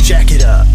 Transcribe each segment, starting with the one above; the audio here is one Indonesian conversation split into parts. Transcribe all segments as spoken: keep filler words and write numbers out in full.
Jack it up.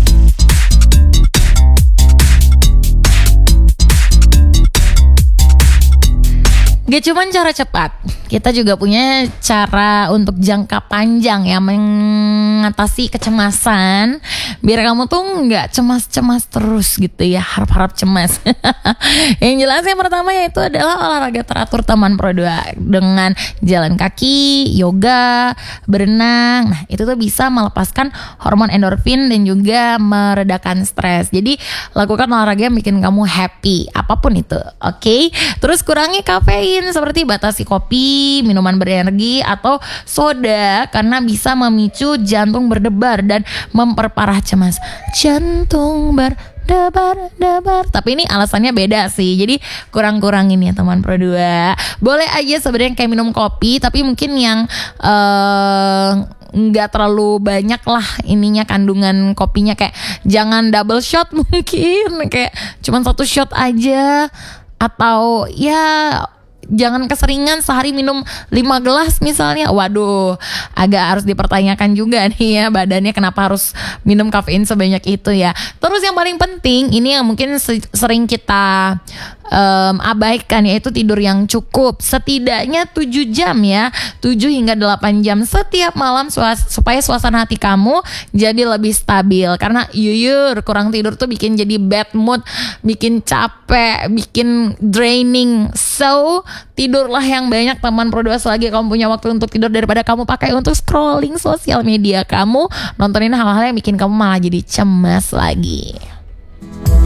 Gak cuma cara cepat, kita juga punya cara untuk jangka panjang ya, mengatasi kecemasan biar kamu tuh gak cemas-cemas terus gitu ya, harap-harap cemas. Yang jelas yang pertama yaitu adalah olahraga teratur teman Pro dua dengan jalan kaki, yoga, berenang. Nah itu tuh bisa melepaskan hormon endorfin dan juga meredakan stres. Jadi lakukan olahraga yang bikin kamu happy, apapun itu, oke? Okay? Terus kurangi kafein seperti batasi kopi, minuman berenergi atau soda karena bisa memicu jantung berdebar dan memperparah cemas. Jantung berdebar-debar. Tapi ini alasannya beda sih. Jadi kurang-kurangin ya teman Pro dua. Boleh aja sebenarnya kayak minum kopi, tapi mungkin yang uh, nggak terlalu banyak lah ininya kandungan kopinya, kayak jangan double shot mungkin, kayak cuman satu shot aja, atau ya jangan keseringan sehari minum lima gelas misalnya. Waduh, agak harus dipertanyakan juga nih ya badannya kenapa harus minum kafein sebanyak itu ya. Terus yang paling penting ini yang mungkin sering kita um, abaikan, yaitu tidur yang cukup, setidaknya tujuh jam ya, tujuh hingga delapan jam setiap malam suas- supaya suasana hati kamu jadi lebih stabil. Karena yuyur kurang tidur tuh bikin jadi bad mood, bikin capek, bikin draining. So tidurlah yang banyak teman Pro dua selagi kamu punya waktu untuk tidur, daripada kamu pakai untuk scrolling sosial media, kamu nontonin hal-hal yang bikin kamu malah jadi cemas lagi.